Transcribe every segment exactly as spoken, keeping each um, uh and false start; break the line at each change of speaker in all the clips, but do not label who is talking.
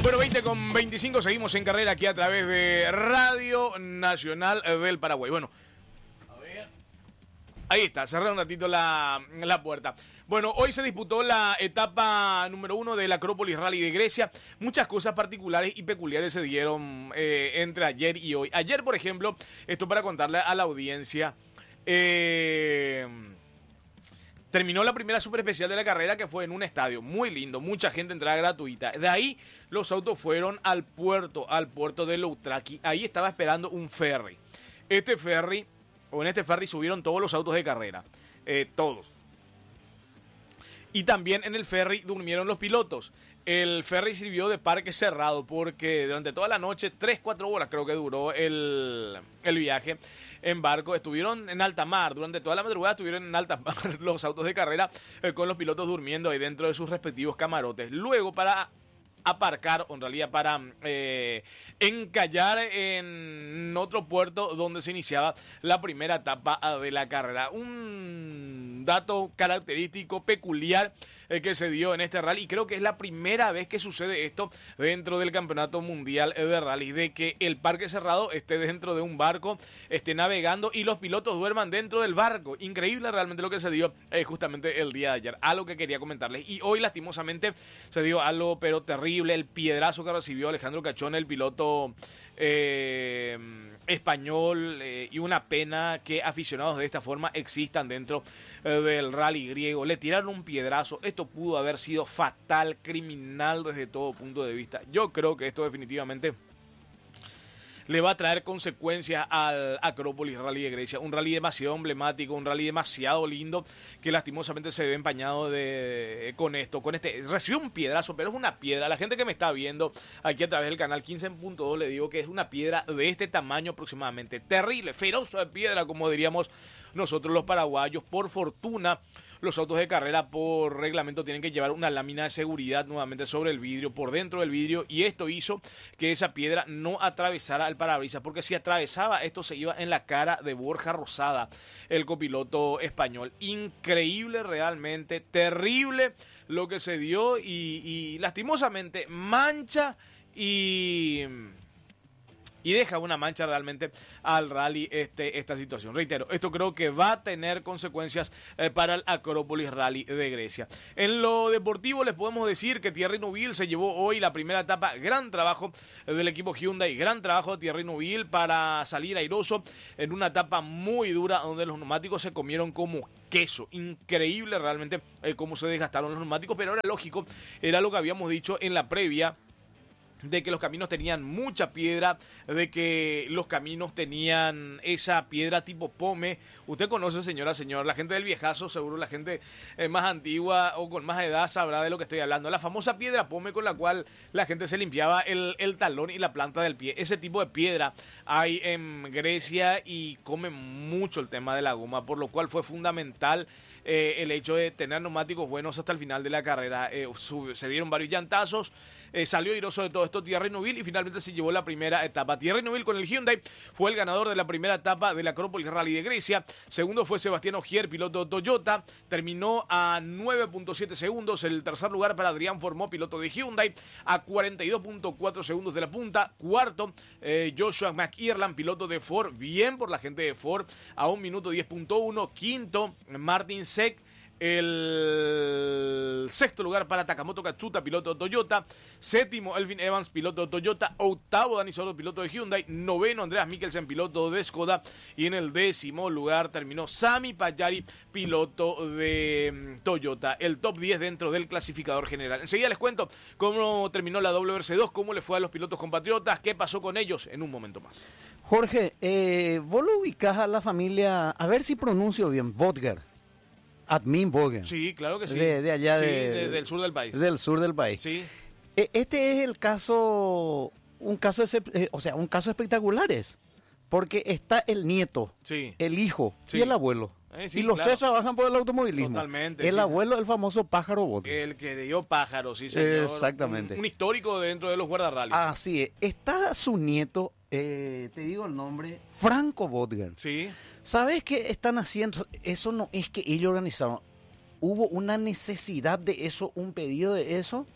Bueno, veinte con veinticinco, seguimos en carrera aquí a través de Radio Nacional del Paraguay. Bueno, a ver. Ahí está, cerré un ratito la, la puerta. Bueno, hoy se disputó la etapa número uno del Acrópolis Rally de Grecia. Muchas cosas particulares y peculiares se dieron eh, entre ayer y hoy. Ayer, por ejemplo, esto para contarle a la audiencia, eh... terminó la primera super especial de la carrera, que fue en un estadio muy lindo, mucha gente, entrada gratuita. De ahí los autos fueron al puerto, al puerto de Loutraki. Ahí estaba esperando un ferry. Este ferry, o en este ferry subieron todos los autos de carrera, eh, todos. Y también en el ferry durmieron los pilotos. El ferry sirvió de parque cerrado porque durante toda la noche, tres, cuatro horas creo que duró el, el viaje en barco. Estuvieron en alta mar, durante toda la madrugada estuvieron en alta mar los autos de carrera eh, con los pilotos durmiendo ahí dentro de sus respectivos camarotes. Luego para aparcar, o en realidad para eh, encallar en otro puerto donde se iniciaba la primera etapa de la carrera. Un dato característico, peculiar, eh, que se dio en este rally, y creo que es la primera vez que sucede esto dentro del Campeonato Mundial de Rally, de que el parque cerrado esté dentro de un barco, esté navegando y los pilotos duerman dentro del barco. Increíble realmente lo que se dio eh, justamente el día de ayer, algo que quería comentarles. Y hoy lastimosamente se dio algo pero terrible, el piedrazo que recibió Alejandro Cachón, el piloto eh, español, eh, y una pena que aficionados de esta forma existan dentro eh, del rally griego. Le tiraron un piedrazo, esto pudo haber sido fatal, criminal desde todo punto de vista. Yo creo que esto definitivamente le va a traer consecuencias al Acrópolis Rally de Grecia. Un rally demasiado emblemático, un rally demasiado lindo, que lastimosamente se ve empañado de, con esto, con este. Recibió un piedrazo, pero es una piedra. La gente que me está viendo aquí a través del canal quince punto dos le digo que es una piedra de este tamaño aproximadamente. Terrible, feroz de piedra, como diríamos nosotros los paraguayos. Por fortuna, los autos de carrera por reglamento tienen que llevar una lámina de seguridad nuevamente sobre el vidrio, por dentro del vidrio, y esto hizo que esa piedra no atravesara el parabrisas, porque si atravesaba, esto se iba en la cara de Borja Rosada, el copiloto español. Increíble realmente, terrible lo que se dio, y, y lastimosamente mancha y... y deja una mancha realmente al rally este, esta situación. Reitero, esto creo que va a tener consecuencias eh, para el Acrópolis Rally de Grecia. En lo deportivo les podemos decir que Thierry Neuville se llevó hoy la primera etapa. Gran trabajo del equipo Hyundai, gran trabajo de Thierry Neuville para salir airoso en una etapa muy dura donde los neumáticos se comieron como queso. Increíble realmente eh, cómo se desgastaron los neumáticos, pero era lógico, era lo que habíamos dicho en la previa, de que los caminos tenían mucha piedra, de que los caminos tenían esa piedra tipo pome. Usted conoce, señora, señor, la gente del viejazo, seguro la gente eh, más antigua o con más edad sabrá de lo que estoy hablando. La famosa piedra pome con la cual la gente se limpiaba el, el talón y la planta del pie. Ese tipo de piedra hay en Grecia y come mucho el tema de la goma, por lo cual fue fundamental Eh, el hecho de tener neumáticos buenos hasta el final de la carrera. Eh, sub, se dieron varios llantazos, eh, salió airoso de todo esto Thierry Neuville y finalmente se llevó la primera etapa. Thierry Neuville con el Hyundai fue el ganador de la primera etapa del Acrópolis Rally de Grecia. Segundo fue Sebastián Ogier, piloto Toyota, terminó a nueve punto siete segundos. El tercer lugar para Adrián Formó, piloto de Hyundai, a cuarenta y dos punto cuatro segundos de la punta. Cuarto, eh, Joshua McIrland, piloto de Ford, bien por la gente de Ford, a un minuto diez punto uno. Quinto, Martin Sec. El sexto lugar para Takamoto Katsuta, piloto de Toyota. Séptimo, Elvin Evans, piloto de Toyota. Octavo, Dani Sordo, piloto de Hyundai. Noveno, Andreas Mikkelsen, piloto de Skoda. Y en el décimo lugar terminó Sami Pajari, piloto de Toyota. El top diez dentro del clasificador general. Enseguida les cuento cómo terminó la W R C dos, cómo le fue a los pilotos compatriotas, qué pasó con ellos en un momento más.
Jorge, eh, vos lo ubicás a la familia, a ver si pronuncio bien, Vodger. Admin Bogen.
Sí, claro que sí.
De, de allá
sí,
de,
de, del sur del país.
Del sur del país.
Sí.
Este es el caso, un caso, o sea, un caso espectacular es, porque está el nieto, sí, el hijo sí, y el abuelo. Eh, sí, y los claro. tres trabajan por el automovilismo.
Totalmente.
El
sí,
abuelo, el famoso Pájaro Bote.
El que dio Pájaro, sí, señor.
Exactamente.
Un, un histórico dentro de los guardarrallies.
Así es. Está su nieto, eh, te digo el nombre, Franco Bodger.
Sí.
¿Sabes qué están haciendo? Eso no es que ellos organizaron. Hubo una necesidad de eso, un pedido de eso,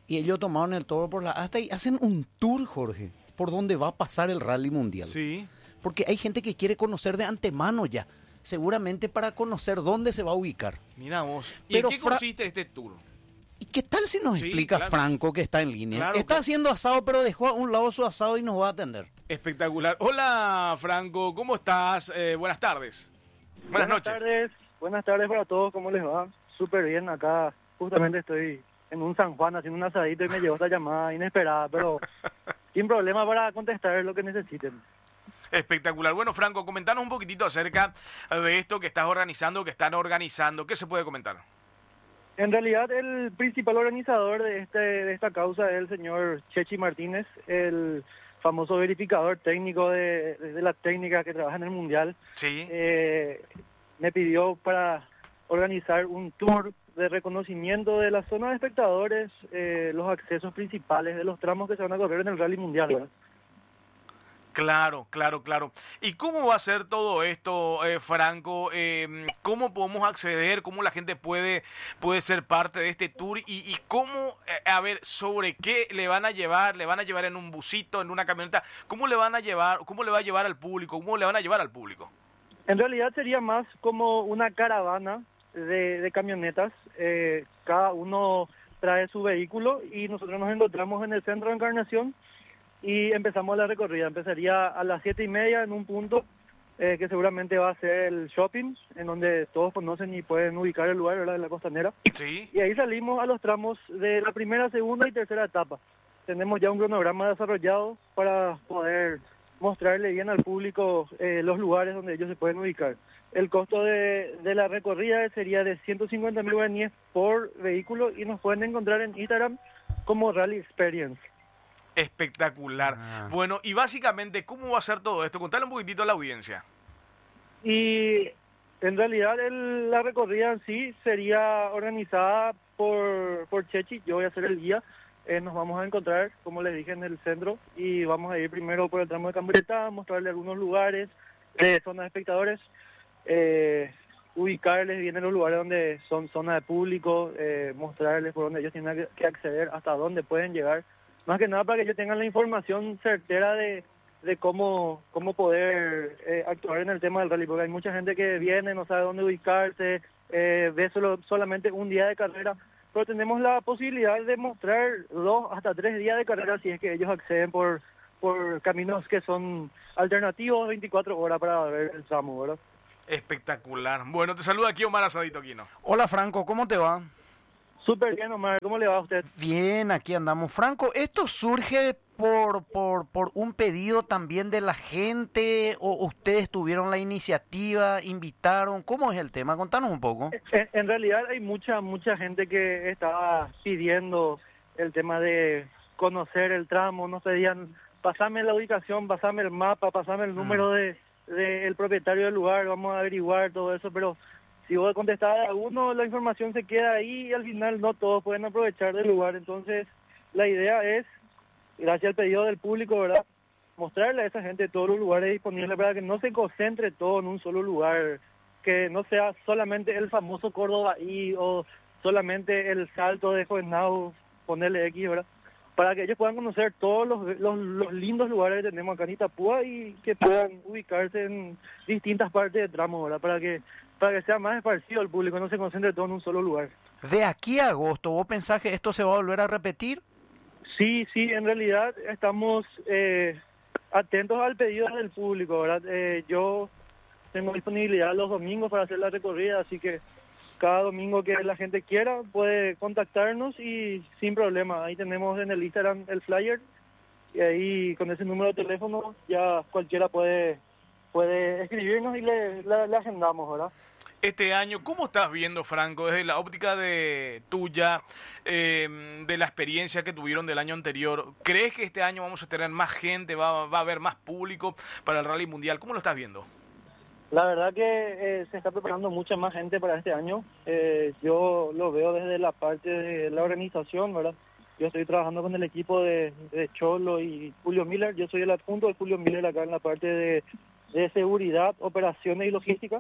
y ellos tomaron el toro por la asta y hacen un tour, Jorge, por donde va a pasar el Rally Mundial.
Sí.
Porque hay gente que quiere conocer de antemano ya, seguramente para conocer dónde se va a ubicar.
Mira vos, ¿y
Pero
en qué
Fra-
consiste este tour?
¿Y qué tal si nos
Sí,
explica
claro.
Franco, que está en línea?
Claro,
está
que-
haciendo asado, pero dejó a un lado su asado y nos va a atender.
Espectacular. Hola, Franco, ¿cómo estás? Eh, buenas tardes. Buenas,
Buenas
noches.
tardes, buenas tardes para todos, ¿cómo les va? Súper bien, acá justamente estoy en un San Juan haciendo un asadito y me llegó esta llamada inesperada, pero sin problema para contestar lo que necesiten.
Espectacular. Bueno, Franco, comentanos un poquitito acerca de esto que estás organizando, que están organizando. ¿Qué se puede comentar?
En realidad el principal organizador de, este, de esta causa es el señor Chechi Martínez, el famoso verificador técnico de, de la técnica que trabaja en el Mundial.
Sí.
Eh, me pidió para organizar un tour de reconocimiento de la zona de espectadores, eh, los accesos principales de los tramos que se van a correr en el Rally Mundial, ¿verdad?
Claro, claro, claro. ¿Y cómo va a ser todo esto, eh, Franco? Eh, ¿Cómo podemos acceder? ¿Cómo la gente puede, puede ser parte de este tour? ¿Y, y cómo, eh, a ver, sobre qué le van a llevar? ¿Le van a llevar en un busito, en una camioneta? ¿Cómo le van a llevar? ¿Cómo le va a llevar al público? ¿Cómo le van a llevar al público?
En realidad sería más como una caravana de, de camionetas. Eh, cada uno trae su vehículo y nosotros nos encontramos en el centro de Encarnación y empezamos la recorrida. Empezaría a las siete y media en un punto eh, que seguramente va a ser el shopping, en donde todos conocen y pueden ubicar el lugar, ¿verdad?, en la costanera.
Sí.
Y ahí salimos a los tramos de la primera, segunda y tercera etapa. Tenemos ya un cronograma desarrollado para poder mostrarle bien al público eh, los lugares donde ellos se pueden ubicar. El costo de, de la recorrida sería de ciento cincuenta mil guaraníes por vehículo y nos pueden encontrar en Instagram como Rally Experience.
Espectacular.
Ah.
Bueno, y básicamente, ¿cómo va a ser todo esto? Contale un poquitito a la audiencia.
Y en realidad el- la recorrida en sí sería organizada por, por Chechi. Yo voy a ser el guía. Eh, nos vamos a encontrar, como les dije, en el centro y vamos a ir primero por el tramo de Cambreta, mostrarle algunos lugares de zonas de espectadores, eh, ubicarles bien en los lugares donde son zonas de público, eh, mostrarles por dónde ellos tienen que- que acceder, hasta dónde pueden llegar. Más que nada para que ellos tengan la información certera de, de cómo, cómo poder eh, actuar en el tema del rally, porque hay mucha gente que viene, no sabe dónde ubicarse, eh, ve solo, solamente un día de carrera, pero tenemos la posibilidad de mostrar dos hasta tres días de carrera si es que ellos acceden por, por caminos que son alternativos veinticuatro horas para ver el tramo, ¿verdad?
Espectacular. Bueno, te saluda aquí Omar Asadito Aquino.
Hola Franco, ¿cómo te va?
Súper bien, Omar, ¿cómo le va a usted?
Bien, aquí andamos. Franco, ¿esto surge por, por, por un pedido también de la gente o ustedes tuvieron la iniciativa, invitaron? ¿Cómo es el tema? Contanos un poco.
En, en realidad hay mucha, mucha gente que estaba pidiendo el tema de conocer el tramo, nos pedían, pasame la ubicación, pasame el mapa, pasame el número de, de el propietario del lugar, vamos a averiguar todo eso, pero si vos contestás a uno, la información se queda ahí y al final no todos pueden aprovechar del lugar. Entonces, la idea es, gracias al pedido del público, ¿verdad?, mostrarle a esa gente todos los lugares disponibles para que no se concentre todo en un solo lugar, que no sea solamente el famoso Córdoba y o solamente el salto de Jovenau, ponerle X, ¿verdad?, para que ellos puedan conocer todos los, los, los lindos lugares que tenemos acá en Itapúa y que puedan ubicarse en distintas partes del tramo, ¿verdad?, para que para que sea más esparcido el público, no se concentre todo en un solo lugar.
De aquí a agosto, ¿vos pensás que esto se va a volver a repetir?
Sí, sí, en realidad estamos eh, atentos al pedido del público, ¿verdad? Eh, yo tengo disponibilidad los domingos para hacer la recorrida, así que cada domingo que la gente quiera puede contactarnos y sin problema. Ahí tenemos en el Instagram el flyer y ahí con ese número de teléfono ya cualquiera puede puede escribirnos y le, le, le agendamos, ¿verdad?
Este año, ¿cómo estás viendo, Franco, desde la óptica de tuya, eh, de la experiencia que tuvieron del año anterior? ¿Crees que este año vamos a tener más gente, va, va a haber más público para el Rally Mundial? ¿Cómo lo estás viendo?
La verdad que eh, se está preparando mucha más gente para este año. Eh, yo lo veo desde la parte de la organización, ¿verdad? Yo estoy trabajando con el equipo de, de Cholo y Julio Miller. Yo soy el adjunto de Julio Miller acá en la parte de, de seguridad, operaciones y logística.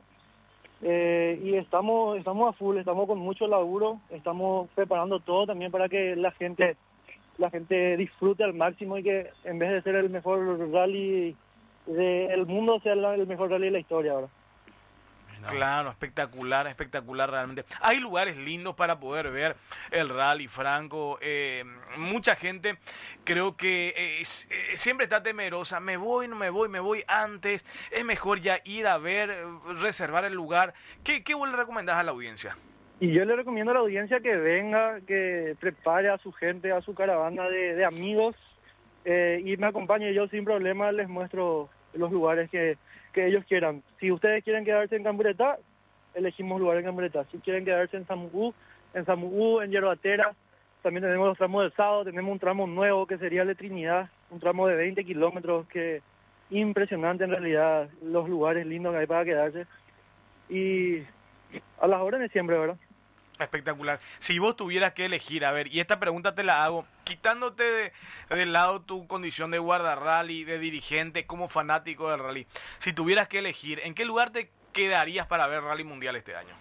Eh, y estamos estamos a full, estamos con mucho laburo, estamos preparando todo también para que la gente la gente disfrute al máximo y que en vez de ser el mejor rally del mundo sea la- el mejor rally de la historia ahora.
Claro, espectacular, espectacular realmente. Hay lugares lindos para poder ver el rally, Franco. Eh, mucha gente creo que eh, es- eh, siempre está temerosa. Me voy, no me voy, me voy antes. Es mejor ya ir a ver, eh, reservar el lugar. ¿Qué, qué vos le recomendás a la audiencia?
Y yo le recomiendo a la audiencia que venga, que prepare a su gente, a su caravana de, de amigos eh, y me acompañe. Yo sin problema les muestro los lugares que, que ellos quieran. Si ustedes quieren quedarse en Camburetá, elegimos lugares en Camburetá. Si quieren quedarse en Samuú, en Samuú, en Yerbatera, también tenemos los tramos del sábado, tenemos un tramo nuevo que sería el de Trinidad, un tramo de veinte kilómetros, que impresionante en realidad, los lugares lindos que hay para quedarse. Y a las órdenes siempre, ¿verdad?
Espectacular. Si vos tuvieras que elegir, a ver, y esta pregunta te la hago, quitándote de, de lado tu condición de guarda rally, de dirigente, como fanático del rally, si tuvieras que elegir, ¿en qué lugar te quedarías para ver Rally Mundial este año?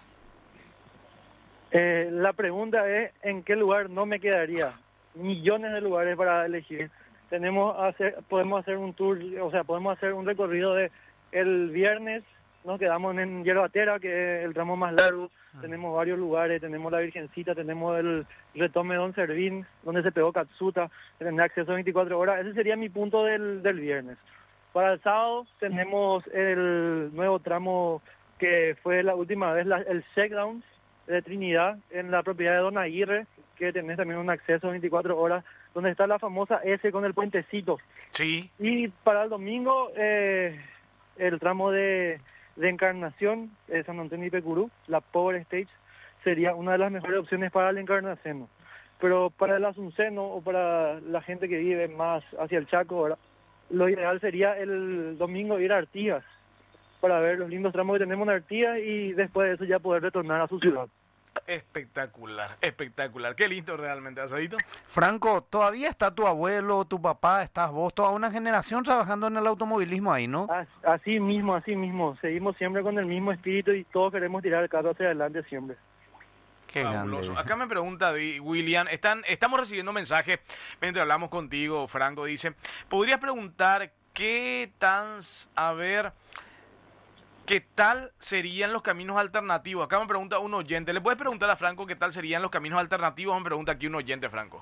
Eh, la pregunta es, ¿en qué lugar no me quedaría? Millones de lugares para elegir. Tenemos hacer, podemos hacer un tour, o sea, podemos hacer un recorrido de el viernes, nos quedamos en Yerbatera, que es el tramo más largo. Tenemos varios lugares, tenemos la Virgencita, tenemos el retome Don Servín, donde se pegó Katsuta, tener acceso a veinticuatro horas. Ese sería mi punto del, del viernes. Para el sábado tenemos el nuevo tramo que fue la última vez, la, el Shakedown de Trinidad, en la propiedad de Don Aguirre, que tenés también un acceso a veinticuatro horas, donde está la famosa S con el puentecito.
Sí.
Y para el domingo, eh, el tramo de... de Encarnación, de San Antonio y Pecurú, la Power Stage, sería una de las mejores opciones para el Encarnaceno. Pero para el Asunceno o para la gente que vive más hacia el Chaco, ¿verdad?, lo ideal sería el domingo ir a Artigas para ver los lindos tramos que tenemos en Artigas y después de eso ya poder retornar a su ciudad.
Espectacular, espectacular. Qué lindo realmente, Asadito.
Franco, todavía está tu abuelo, tu papá, estás vos, toda una generación trabajando en el automovilismo ahí, ¿no?
As- Así mismo, así mismo. Seguimos siempre con el mismo espíritu y todos queremos tirar el carro hacia adelante siempre.
Qué
Fabuloso.
grande.
Acá me pregunta Di- William, están, estamos recibiendo mensajes mientras hablamos contigo, Franco, dice, ¿podrías preguntar qué tan, a ver, qué tal serían los caminos alternativos? Acá me pregunta un oyente, ¿le puedes preguntar a Franco qué tal serían los caminos alternativos? Me pregunta aquí un oyente, Franco.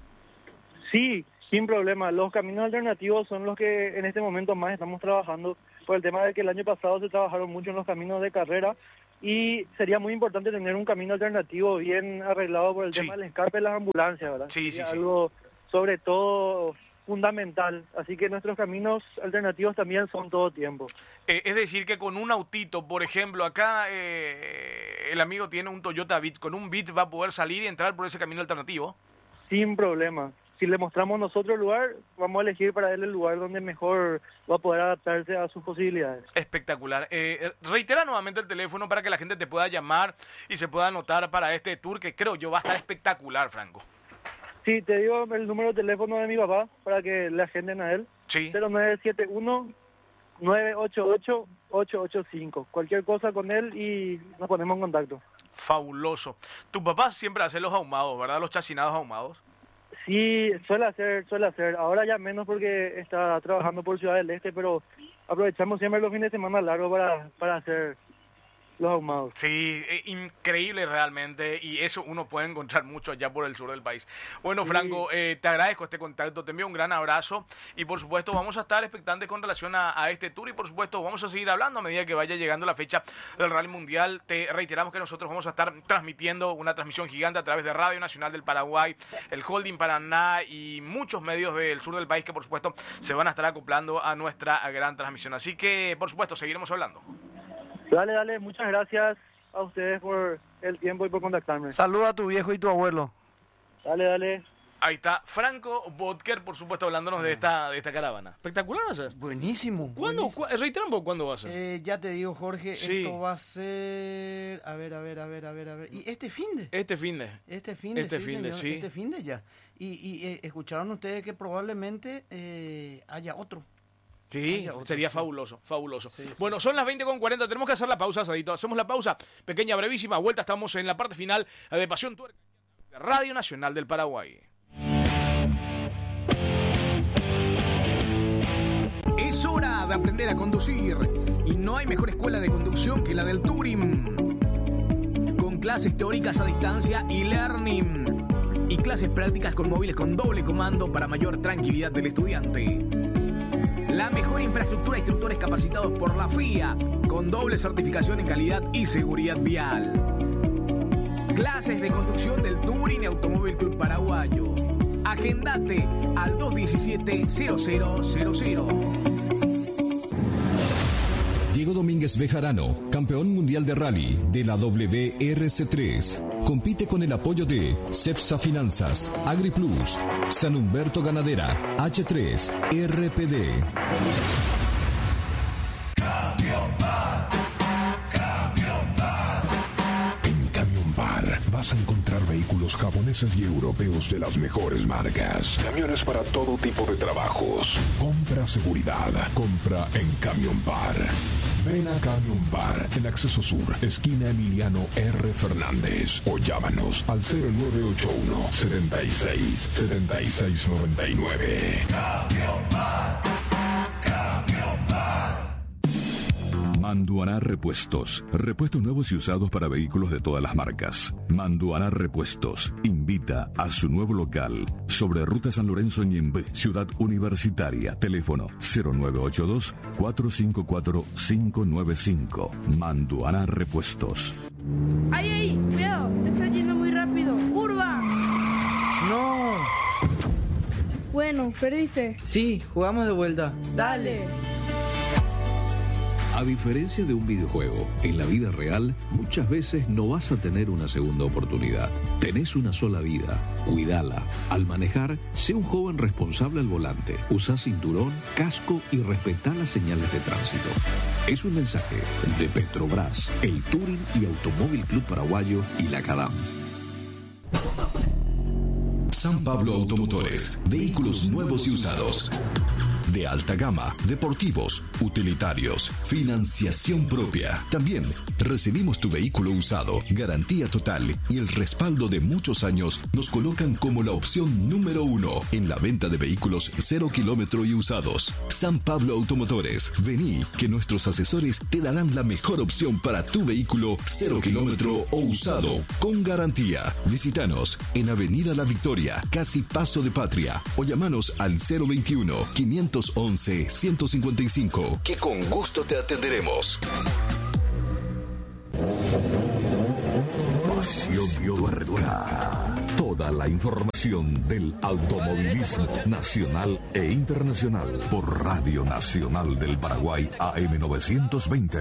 Sí, sin problema. Los caminos alternativos son los que en este momento más estamos trabajando por el tema de que el año pasado se trabajaron mucho en los caminos de carrera y sería muy importante tener un camino alternativo bien arreglado por el
Sí.
tema del escape de las ambulancias, ¿verdad?
Sí, sí,
Sería
sí.
algo sobre todo fundamental. Así que nuestros caminos alternativos también son todo tiempo.
Eh, es decir, que con un autito, por ejemplo, acá eh, el amigo tiene un Toyota Vitz, con un Vitz va a poder salir y entrar por ese camino alternativo.
Sin problema. Si le mostramos nosotros el lugar, vamos a elegir para él el lugar donde mejor va a poder adaptarse a sus posibilidades.
Espectacular. Eh, reitera nuevamente el teléfono para que la gente te pueda llamar y se pueda anotar para este tour que creo yo va a estar espectacular, Franco.
Sí, te digo el número de teléfono de mi papá para que le agenden a él.
Sí.
cero nueve siete uno, nueve ocho ocho, ocho ocho cinco. Cualquier cosa con él y nos ponemos en contacto.
Fabuloso. Tu papá siempre hace los ahumados, ¿verdad? Los chacinados ahumados.
Sí, suele hacer, suele hacer. Ahora ya menos porque está trabajando por Ciudad del Este, pero aprovechamos siempre los fines de semana largos para, para hacer los ahumados.
Sí, eh, increíble realmente y eso uno puede encontrar mucho allá por el sur del país. Bueno,
Sí.
Franco, eh, te agradezco este contacto, te envío un gran abrazo y por supuesto vamos a estar expectantes con relación a, a este tour y por supuesto vamos a seguir hablando a medida que vaya llegando la fecha del Rally Mundial. Te reiteramos que nosotros vamos a estar transmitiendo una transmisión gigante a través de Radio Nacional del Paraguay, el Holding Paraná y muchos medios del sur del país que por supuesto se van a estar acoplando a nuestra gran transmisión. Así que por supuesto seguiremos hablando.
Dale, dale, muchas gracias a ustedes por el tiempo y por contactarme.
Saluda a tu viejo y tu abuelo.
Dale, dale.
Ahí está Franco Botker, por supuesto, hablándonos de esta, de esta caravana. Espectacular va a ser.
Buenísimo.
¿Cuándo?
buenísimo.
Cu- reitera un poco, ¿cuándo va a ser?
Eh, ya te digo, Jorge,
Sí.
esto va a ser... A ver, a ver, a ver, a ver, a ver. Y este fin de...
Este fin de.
Este fin de,
Este
sí,
fin de,
señor,
sí.
Este fin de ya. Y, y eh, escucharon ustedes que probablemente eh, haya otro.
Sí,
Haya otro,
sería
sí.
fabuloso, fabuloso.
Sí, sí.
Bueno, son las veinte con cuarenta, tenemos que hacer la pausa, Asadito. Hacemos la pausa, pequeña, brevísima vuelta, estamos en la parte final de Pasión Tuerca, de Radio Nacional del Paraguay.
de aprender a conducir. Y no hay mejor escuela de conducción que la del Turing. Con clases teóricas a distancia y learning. Y clases prácticas con móviles con doble comando para mayor tranquilidad del estudiante. La mejor infraestructura de instructores capacitados por la F I A, con doble certificación en calidad y seguridad vial. Clases de conducción del Turing Automóvil Club Paraguayo. Agendate al dos diecisiete cero cero cero cero.
Diego Domínguez Bejarano, campeón mundial de rally de la W R C tres. Compite con el apoyo de Cepsa Finanzas, AgriPlus, San Humberto Ganadera, H tres, R P D.
Camión Bar, Camión Bar. En Camión Bar vas a encontrar vehículos japoneses y europeos de las mejores marcas. Camiones para todo tipo de trabajos. Compra seguridad. Compra en Camión Bar. Ven a Camión Bar en Acceso Sur, esquina Emiliano R. Fernández. O llámanos al cero nueve ocho uno, setenta y seis, setenta y seis noventa y nueve. Camión Bar. Camión Bar.
Manduaná Repuestos. Repuestos nuevos y usados para vehículos de todas las marcas. Manduaná Repuestos invita a su nuevo local sobre Ruta San Lorenzo Ñembe, Ciudad Universitaria. Teléfono cero nueve ocho dos, cuatro cinco cuatro, cinco nueve cinco. Manduaná Repuestos.
¡Ay, ay! ¡Cuidado! Te estás yendo muy rápido. ¡Curva!
¡No!
Bueno, perdiste.
Sí, jugamos de vuelta.
Dale.
A diferencia de un videojuego, en la vida real muchas veces no vas a tener una segunda oportunidad. Tenés una sola vida, cuídala. Al manejar, sé un joven responsable al volante. Usa cinturón, casco y respetá las señales de tránsito. Es un mensaje de Petrobras, el Turing y Automóvil Club Paraguayo y la CADAM.
San Pablo Automotores, vehículos nuevos y usados. De alta gama, deportivos, utilitarios, financiación propia. También recibimos tu vehículo usado, garantía total y el respaldo de muchos años nos colocan como la opción número uno en la venta de vehículos cero kilómetro y usados. San Pablo Automotores, vení que nuestros asesores te darán la mejor opción para tu vehículo cero kilómetro o usado con garantía. Visítanos en Avenida La Victoria, casi Paso de Patria, o llamanos al cero veintiuno, quinientos once, ciento cincuenta y cinco, que con gusto te atenderemos.
Pasión Tuerta. Toda la información del automovilismo nacional e internacional por Radio Nacional del Paraguay A M novecientos veinte.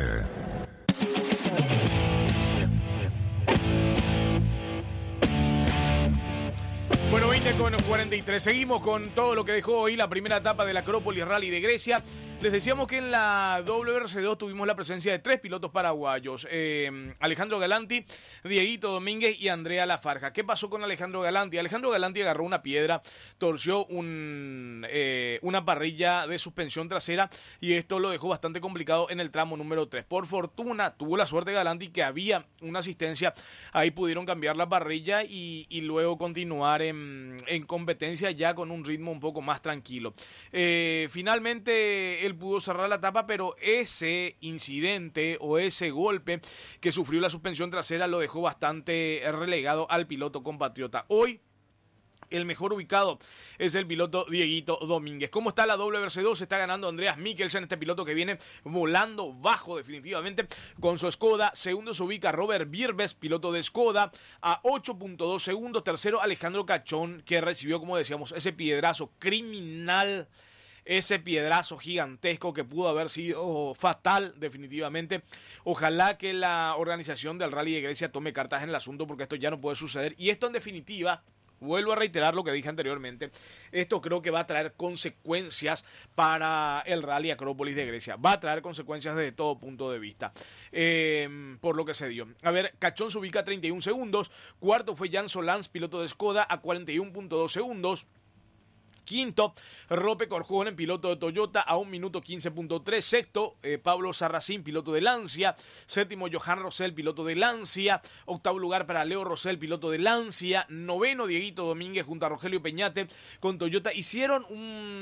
Bueno, veinte con cuarenta y tres. Seguimos con todo lo que dejó hoy la primera etapa del Acrópolis Rally de Grecia. Les decíamos que en la W R C dos tuvimos la presencia de tres pilotos paraguayos. Eh, Alejandro Galanti, Dieguito Domínguez y Andrea Lafarja. ¿Qué pasó con Alejandro Galanti? Alejandro Galanti agarró una piedra, torció un, eh, una parrilla de suspensión trasera y esto lo dejó bastante complicado en el tramo número tres. Por fortuna, tuvo la suerte Galanti que había una asistencia. Ahí pudieron cambiar la parrilla y, y luego continuar en, en competencia ya con un ritmo un poco más tranquilo. Eh, finalmente él pudo cerrar la etapa, pero ese incidente o ese golpe que sufrió la suspensión trasera lo dejó bastante relegado al piloto compatriota. Hoy el mejor ubicado es el piloto Dieguito Domínguez. ¿Cómo está la W R C dos? Está ganando Andreas Mikkelsen, este piloto que viene volando bajo definitivamente con su Skoda. Segundo se ubica Robert Birbes, piloto de Skoda, a ocho punto dos segundos. Tercero Alejandro Cachón, que recibió, como decíamos, ese piedrazo criminal, ese piedrazo gigantesco que pudo haber sido fatal definitivamente. Ojalá que la organización del Rally de Grecia tome cartas en el asunto, porque esto ya no puede suceder. Y esto en definitiva, vuelvo a reiterar lo que dije anteriormente, esto creo que va a traer consecuencias para el Rally Acrópolis de Grecia. Va a traer consecuencias desde todo punto de vista, eh, por lo que se dio. A ver, Cachón se ubica a treinta y un segundos. Cuarto fue Jan Solans, piloto de Skoda, a cuarenta y uno punto dos segundos. Quinto, Rope Corjonen, piloto de Toyota, a un minuto quince punto tres. Sexto, eh, Pablo Sarracín, piloto de Lancia. Séptimo, Johan Rosell, piloto de Lancia. Octavo lugar para Leo Rosell, piloto de Lancia. Noveno, Dieguito Domínguez junto a Rogelio Peñate con Toyota. Hicieron un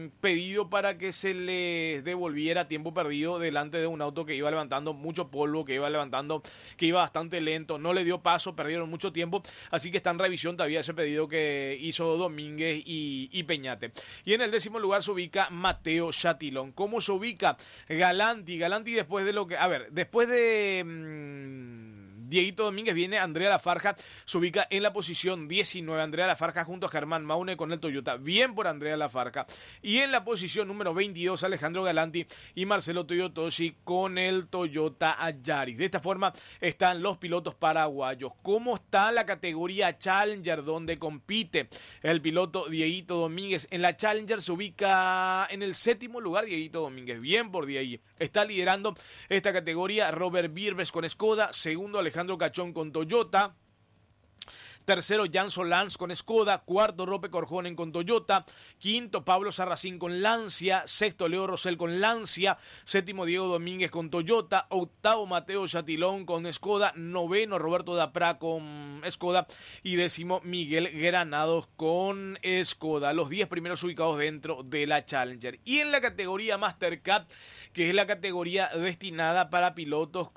un pedido para que se les devolviera tiempo perdido delante de un auto que iba levantando mucho polvo, que iba levantando, que iba bastante lento, no le dio paso, perdieron mucho tiempo, así que está en revisión todavía ese pedido que hizo Domínguez y, y Peñate. Y en el décimo lugar se ubica Mateo Chatilón. ¿Cómo se ubica Galanti? Galanti después de lo que, a ver, después de mmm, Dieguito Domínguez viene Andrea Lafarja, se ubica en la posición diecinueve. Andrea Lafarja junto a Germán Maune con el Toyota. Bien por Andrea Lafarja. Y en la posición número veintidós, Alejandro Galanti y Marcelo Toyotoshi con el Toyota Yaris. De esta forma están los pilotos paraguayos. ¿Cómo está la categoría Challenger donde compite el piloto Dieguito Domínguez? En la Challenger se ubica en el séptimo lugar Dieguito Domínguez. Bien por Diego. Está liderando esta categoría Robert Birbes con Skoda. Segundo, Alejandro Alejandro Cachón con Toyota. Tercero, Jan Solans con Skoda. Cuarto, Rope Corjonen con Toyota. Quinto, Pablo Sarracín con Lancia. Sexto, Leo Rosell con Lancia. Séptimo, Diego Domínguez con Toyota. Octavo, Mateo Chatilón con Skoda. Noveno, Roberto Dapra con Skoda. Y décimo, Miguel Granados con Skoda. Los diez primeros ubicados dentro de la Challenger. Y en la categoría Master Cup, que es la categoría destinada para pilotos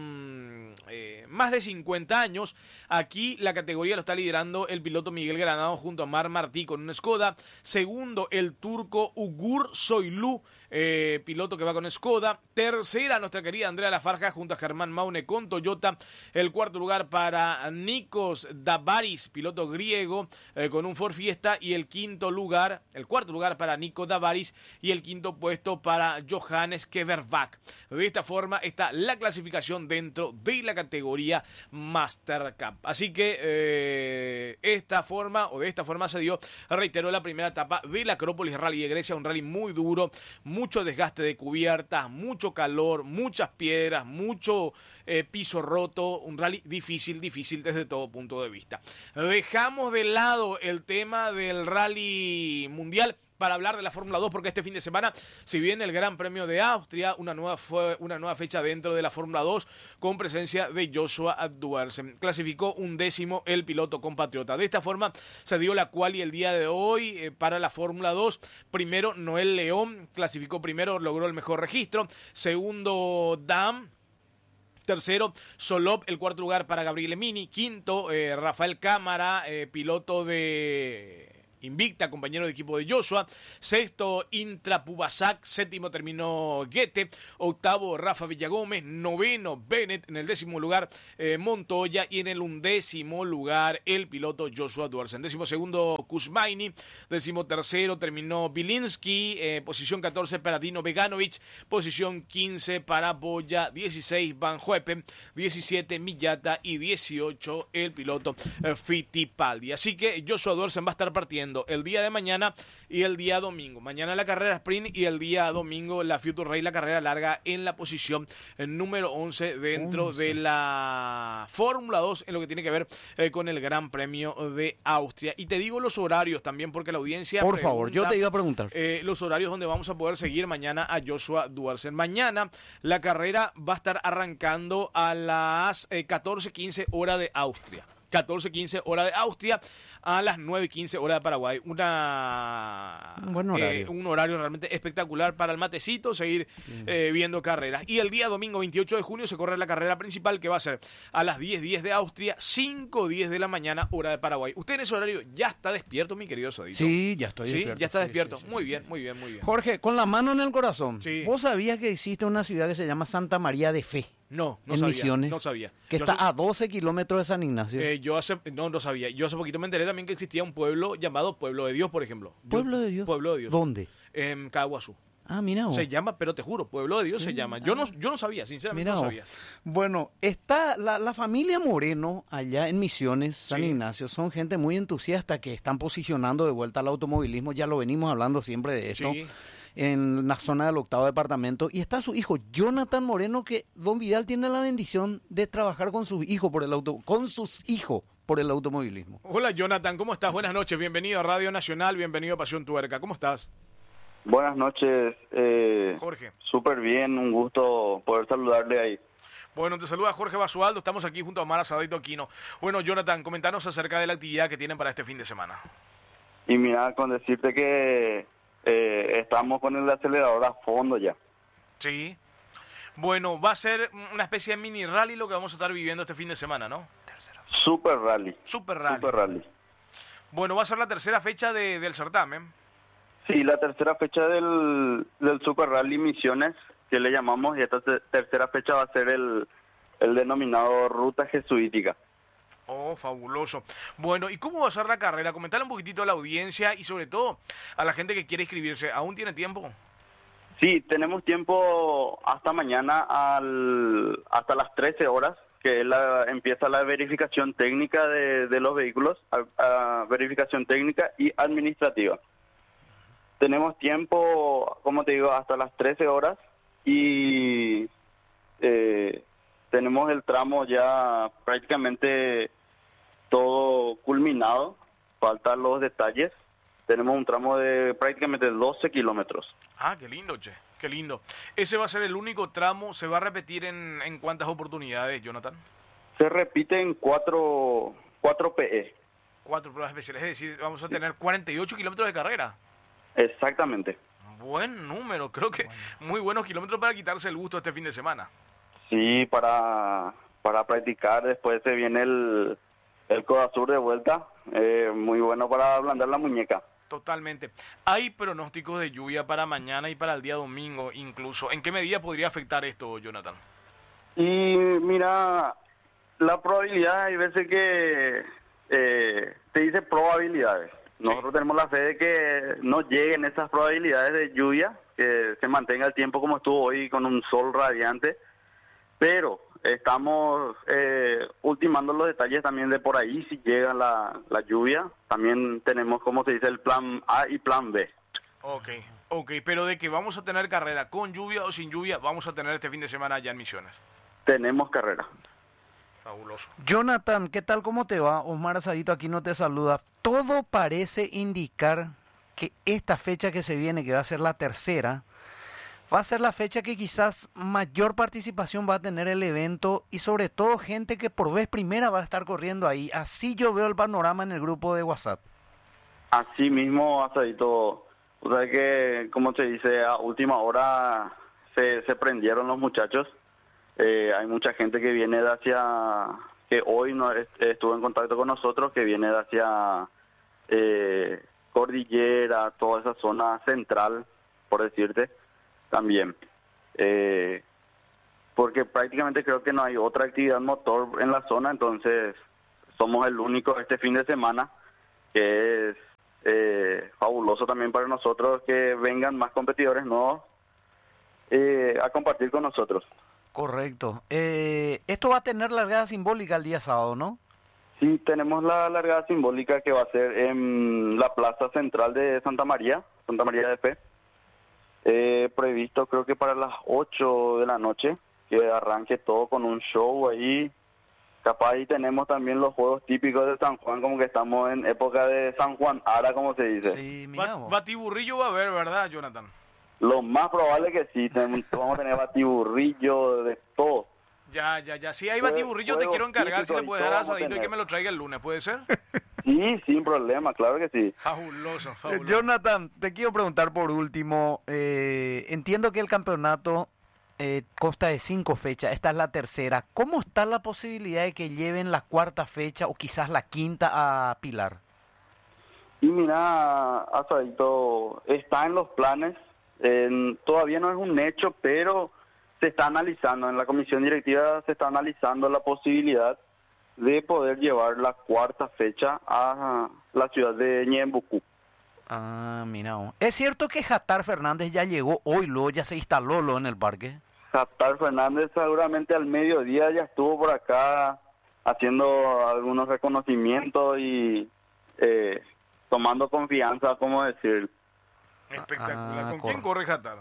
con eh, más de cincuenta años, aquí la categoría lo está liderando el piloto Miguel Granados junto a Mar Martí con un Skoda. Segundo, el turco Ugur Soylu, eh, piloto que va con Skoda. Tercera, nuestra querida Andrea Lafarja junto a Germán Maune con Toyota. El cuarto lugar para Nikos Davaris, piloto griego, eh, con un Ford Fiesta. Y el quinto lugar, el cuarto lugar para Nikos Davaris y el quinto puesto para Johannes Keverbach. De esta forma está la clasificación dentro de la categoría Master Cup. Así que eh, esta forma o de esta forma se dio, reiteró, la primera etapa de la Acrópolis Rally de Grecia, un rally muy duro, mucho desgaste de cubiertas, mucho calor, muchas piedras, mucho eh, piso roto, un rally difícil, difícil desde todo punto de vista. Dejamos de lado el tema del rally mundial para hablar de la Fórmula dos, porque este fin de semana, si bien el Gran Premio de Austria, una nueva fue una nueva fecha dentro de la Fórmula dos con presencia de Joshua Duersen. Clasificó un décimo el piloto compatriota. De esta forma se dio la quali el día de hoy eh, para la Fórmula dos. Primero, Noel León clasificó primero, logró el mejor registro. Segundo, Dam. Tercero, Solop, el cuarto lugar para Gabriele Mini. Quinto, eh, Rafael Cámara, eh, piloto de Invicta, compañero de equipo de Joshua. Sexto, Intra Pubasak. Séptimo terminó Guete. Octavo, Rafa Villagómez. Noveno, Bennett. En el décimo lugar, eh, Montoya. Y en el undécimo lugar, el piloto Joshua Duersen. Décimo segundo, Kuzmaini. Décimo tercero terminó Bilinski. Eh, posición catorce para Dino Beganovic. Posición quince para Boya. dieciséis, Van Huepen. diecisiete, Millata. Y dieciocho, el piloto eh, Fittipaldi. Así que Joshua Duersen va a estar partiendo el día de mañana y el día domingo. Mañana la carrera sprint y el día domingo la Future Race, la carrera larga, en la posición número once dentro once de la Fórmula dos en lo que tiene que ver eh, con el Gran Premio de Austria. Y te digo los horarios también, porque la audiencia
por
pregunta,
favor, yo te iba a preguntar
eh, los horarios donde vamos a poder seguir mañana a Joshua Duersen. Mañana la carrera va a estar arrancando a las eh, catorce quince hora de Austria. catorce quince hora de Austria a las nueve quince hora de Paraguay. Una,
un buen horario.
Eh, un horario realmente espectacular para el matecito, seguir mm. eh, viendo carreras. Y el día domingo veintiocho de junio se corre la carrera principal, que va a ser a las diez diez de Austria, cinco diez de la mañana, hora de Paraguay. ¿Usted en ese horario ya está despierto, mi querido Sodito?
Sí, ya estoy
¿Sí?
despierto.
Ya está
sí,
despierto.
Sí, sí,
muy
sí,
bien,
sí.
muy bien, muy bien.
Jorge, con la mano en el corazón.
Sí.
¿Vos sabías que existe una ciudad que se llama Santa María de Fe?
No, no
en
sabía.
Misiones,
no sabía.
Que
yo
está
hace,
a doce kilómetros de San Ignacio.
Eh, yo hace, no, no sabía. Yo hace poquito me enteré también que existía un pueblo llamado Pueblo de Dios, por ejemplo.
¿Pueblo
yo,
de Dios?
Pueblo de Dios.
¿Dónde?
En Caguazú.
Ah, mira vos.
Se llama, pero te juro, Pueblo de Dios
sí,
se llama. Yo, ah. no, yo no sabía, sinceramente
mira
no
vos.
sabía.
Bueno, está la, la familia Moreno allá en Misiones, San sí. Ignacio, son gente muy entusiasta que están posicionando de vuelta al automovilismo. Ya lo venimos hablando siempre de esto.
Sí.
En la zona del octavo departamento, y está su hijo Jonathan Moreno, que Don Vidal tiene la bendición de trabajar con sus hijos por el auto, con sus hijos por el automovilismo.
Hola Jonathan, ¿cómo estás? Buenas noches, bienvenido a Radio Nacional, bienvenido a Pasión Tuerca, ¿cómo estás?
Buenas noches, eh,
Jorge.
Súper bien, un gusto poder saludarle ahí.
Bueno, te saluda Jorge Basualdo, estamos aquí junto a Mara Sadito Aquino. Bueno, Jonathan, comentanos acerca de la actividad que tienen para este fin de semana.
Y mira, con decirte que Eh, eh, estamos con el acelerador a fondo ya.
Sí. Bueno, va a ser una especie de mini rally lo que vamos a estar viviendo este fin de semana, ¿no?
Super rally.
Super rally.
Super rally.
Bueno, va a ser la tercera fecha de, del certamen.
Sí, la tercera fecha del, del Super Rally Misiones, que le llamamos, y esta te- tercera fecha va a ser el, el denominado Ruta Jesuítica.
Oh, fabuloso. Bueno, ¿y cómo va a ser la carrera? Comentale un poquitito a la audiencia y sobre todo a la gente que quiere inscribirse. ¿Aún tiene tiempo?
Sí, tenemos tiempo hasta mañana al, hasta las trece horas, que es la, empieza la verificación técnica de, de los vehículos, a, a verificación técnica y administrativa. Tenemos tiempo, como te digo, hasta las trece horas y eh, tenemos el tramo ya prácticamente todo culminado, faltan los detalles. Tenemos un tramo de prácticamente doce kilómetros.
Ah, qué lindo, che, qué lindo. ¿Ese va a ser el único tramo? ¿Se va a repetir en, en cuántas oportunidades, Jonathan?
Se repite en cuatro, cuatro P E.
Cuatro pruebas especiales, es decir, vamos a tener cuarenta y ocho kilómetros de carrera.
Exactamente.
Buen número, creo que muy buenos kilómetros para quitarse el gusto este fin de semana.
Sí, para, para practicar, después se viene el, el Codasur de vuelta, eh, muy bueno para ablandar la muñeca.
Totalmente. ¿Hay pronósticos de lluvia para mañana y para el día domingo incluso? ¿En qué medida podría afectar esto, Jonathan?
Y mira, la probabilidad, hay veces que eh, te dice probabilidades. Nosotros tenemos la fe de que no lleguen esas probabilidades de lluvia, que se mantenga el tiempo como estuvo hoy con un sol radiante, pero estamos eh, ultimando los detalles también de por ahí, si llega la, la lluvia, también tenemos, como se dice, el plan A y plan B.
Ok, ok, pero de que vamos a tener carrera con lluvia o sin lluvia, vamos a tener este fin de semana allá en Misiones.
Tenemos carrera.
Fabuloso.
Jonathan, ¿qué tal? ¿Cómo te va? Osmar Asadito aquí no te saluda. Todo parece indicar que esta fecha que se viene, que va a ser la tercera, va a ser la fecha que quizás mayor participación va a tener el evento y sobre todo gente que por vez primera va a estar corriendo ahí. Así yo veo el panorama en el grupo de WhatsApp.
Así mismo, Asadito. O sea que, como se dice, a última hora se, se prendieron los muchachos. Eh, hay mucha gente que viene de hacia, que hoy no est- estuvo en contacto con nosotros, que viene de hacia eh, Cordillera, toda esa zona central, por decirte, también. Eh, porque prácticamente creo que no hay otra actividad motor en la zona, entonces somos el único este fin de semana, que es eh, fabuloso también para nosotros que vengan más competidores nuevos eh, a compartir con nosotros.
Correcto. Eh, esto va a tener largada simbólica el día sábado, ¿no?
Sí, tenemos la largada simbólica que va a ser en la plaza central de Santa María, Santa María de Fe. Eh, previsto creo que para las ocho de la noche, que arranque todo con un show ahí. Capaz ahí tenemos también los juegos típicos de San Juan, como que estamos en época de San Juan Ara, como se dice.
Sí,
Ba- Batiburrillo va a haber, ¿verdad, Jonathan?
Lo más probable que sí, ten- vamos a tener batiburrillo, de todo.
Ya, ya, ya. Si hay
Juegos-
batiburrillo, te
juegos
quiero encargar si le
típicos y
puedes dar
todo vamos a
asadito y que
tener.
me lo traiga el lunes, ¿puede ser?
Sí, sin problema, claro que sí.
Fabuloso,
Eh,
fabuloso.
Jonathan, te quiero preguntar por último, eh, entiendo que el campeonato eh, consta de cinco fechas, esta es la tercera. ¿Cómo está la posibilidad de que lleven la cuarta fecha o quizás la quinta a Pilar?
Y mira, Asadito, está en los planes, en- todavía no es un hecho, pero se está analizando, en la comisión directiva se está analizando la posibilidad de poder llevar la cuarta fecha a la ciudad de Ñembucú.
Ah, mira. oh. ¿Es cierto que Jatar Fernández ya llegó hoy, luego ya se instaló lo en el parque?
Jatar Fernández seguramente al mediodía ya estuvo por acá haciendo algunos reconocimientos y eh, tomando confianza, ¿cómo decir?
Espectacular.
Ah,
¿Con
corre.
quién corre Jatar?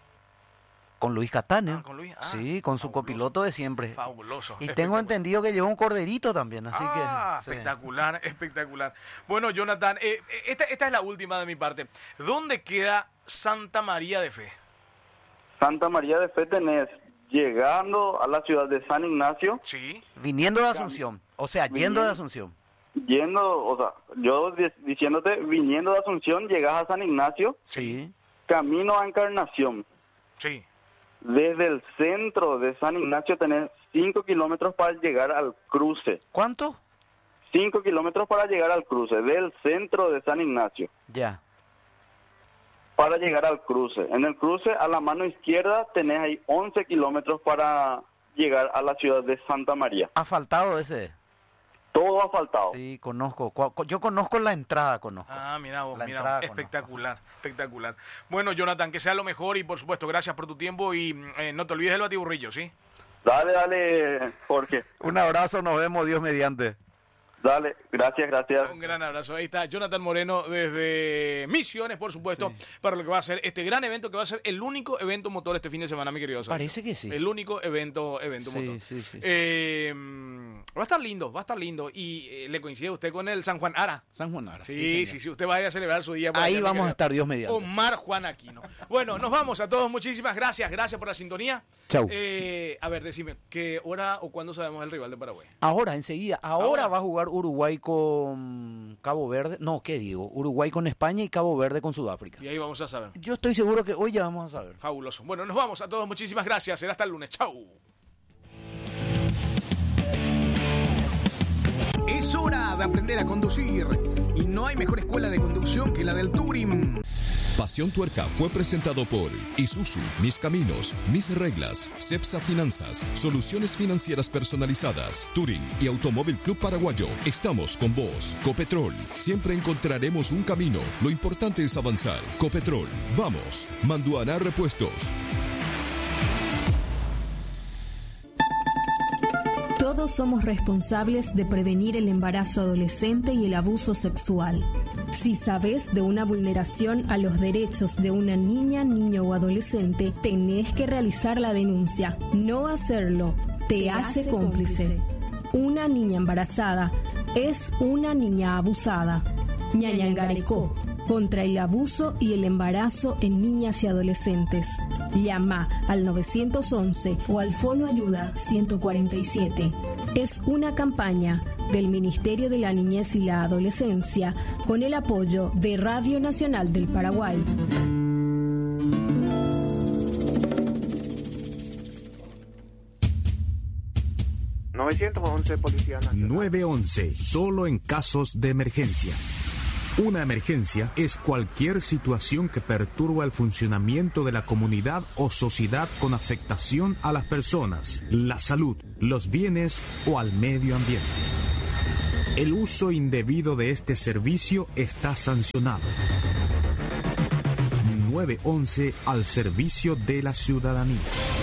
Con Luis Catania.
Ah, con Luis. Ah,
sí, con su copiloto de siempre.
fabuloso.
Y tengo entendido que lleva un corderito también, así
Ah,
que... sí.
espectacular, espectacular. Bueno, Jonathan, eh, eh, esta, esta es la última de mi parte. ¿Dónde queda Santa María de Fe?
Santa María de Fe tenés llegando a la ciudad de San Ignacio.
Sí.
Viniendo de Asunción, o sea, yendo de Asunción.
Yendo, o sea, yo di- diciéndote, viniendo de Asunción, llegas a San Ignacio.
Sí.
camino a Encarnación.
Sí.
Desde el centro de San Ignacio tenés cinco kilómetros para llegar al cruce.
¿Cuánto?
Cinco kilómetros para llegar al cruce, del centro de San Ignacio.
Ya.
Para llegar al cruce. En el cruce, a la mano izquierda, tenés ahí once kilómetros para llegar a la ciudad de Santa María.
Asfaltado ese.
Todo asfaltado.
Sí, conozco. Yo conozco la entrada, conozco.
Ah, mira vos,
la
mira
entrada
vos. Espectacular, conozco. espectacular. Bueno, Jonathan, que sea lo mejor y por supuesto, gracias por tu tiempo y eh, no te olvides del batiburrillo, ¿sí?
Dale, dale, Jorge.
Un abrazo, nos vemos, Dios mediante.
Dale, gracias, gracias.
Un gran abrazo. Ahí está Jonathan Moreno desde Misiones, por supuesto, sí. para lo que va a ser este gran evento, que va a ser el único evento motor este fin de semana, mi querido Sergio.
Parece que sí.
El único evento, evento
sí,
motor.
Sí, sí, sí.
Eh, va a estar lindo, va a estar lindo. Y eh, le coincide usted con el San Juan Ara.
San Juan Ara.
Sí, sí, sí, sí. Usted vaya a celebrar su día.
Ahí
allá,
vamos a estar, Dios mediante.
Omar Juan Aquino. Bueno, nos vamos a todos. Muchísimas gracias. Gracias por la sintonía.
Chau.
Eh, a ver, decime, ¿qué hora o cuándo sabemos el rival de Paraguay?
Ahora, enseguida. Ahora,
Ahora.
va a jugar Uruguay con Cabo Verde. No, ¿qué digo? Uruguay con España y Cabo Verde con Sudáfrica.
Y ahí vamos a saber.
Yo estoy seguro que hoy ya vamos a saber.
Fabuloso. Bueno, nos vamos a todos. Muchísimas gracias. Será hasta el lunes. Chau.
Es hora de aprender a conducir. Y no hay mejor escuela de conducción que la del Turing.
Pasión Tuerca fue presentado por Isuzu, Mis Caminos, Mis Reglas, Cepsa Finanzas, Soluciones Financieras Personalizadas, Turing y Automóvil Club Paraguayo. Estamos con vos. Copetrol, siempre encontraremos un camino. Lo importante es avanzar. Copetrol, vamos. Manduaná Repuestos.
Todos somos responsables de prevenir el embarazo adolescente y el abuso sexual. Si sabes de una vulneración a los derechos de una niña, niño o adolescente, tenés que realizar la denuncia. No hacerlo te, te hace, hace cómplice. cómplice. Una niña embarazada es una niña abusada. Ñañangarecó, contra el abuso y el embarazo en niñas y adolescentes. Llama al nueve once o al Fono Ayuda ciento cuarenta y siete. Es una campaña del Ministerio de la Niñez y la Adolescencia con el apoyo de Radio Nacional del Paraguay.
nueve once Policía Nacional.
nueve once, solo en casos de emergencia. Una emergencia es cualquier situación que perturba el funcionamiento de la comunidad o sociedad con afectación a las personas, la salud, los bienes o al medio ambiente. El uso indebido de este servicio está sancionado. nueve once al servicio de la ciudadanía.